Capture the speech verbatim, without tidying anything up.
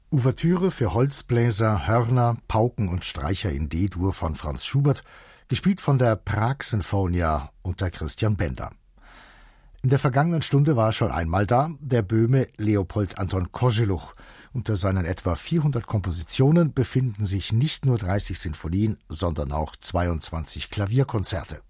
Ouvertüre für Holzbläser, Hörner, Pauken und Streicher in D-Dur von Franz Schubert, gespielt von der Prag Sinfonia unter Christian Bender. In der vergangenen Stunde war schon einmal da der Böhme Leopold Anton Kozeluch. Unter seinen etwa vierhundert Kompositionen befinden sich nicht nur dreißig Sinfonien, sondern auch zweiundzwanzig Klavierkonzerte.